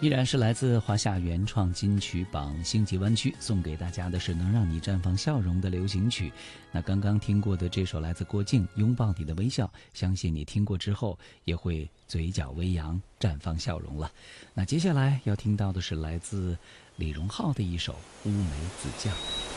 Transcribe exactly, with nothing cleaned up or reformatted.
依然是来自华夏原创金曲榜星级湾区，送给大家的是能让你绽放笑容的流行曲。那刚刚听过的这首来自郭靖《拥抱你的微笑》，相信你听过之后也会嘴角微扬，绽放笑容了。那接下来要听到的是来自李荣浩的一首《乌梅子酱》。